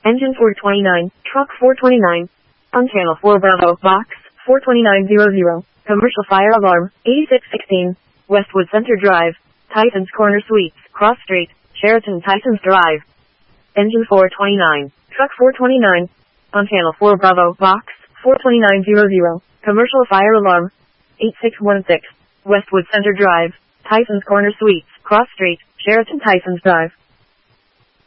Engine 429, Truck 429. On Channel 4 Bravo, Box 42900. Commercial fire alarm, 8616. Westwood Center Drive, Tysons Corner Suites, Cross Street, Sheraton Tysons Drive. Engine 429, Truck 429. On Channel 4 Bravo, Box 42900. Commercial fire alarm, 8616. Westwood Center Drive, Tysons Corner Suites, Cross Street, Sheraton Tysons Drive.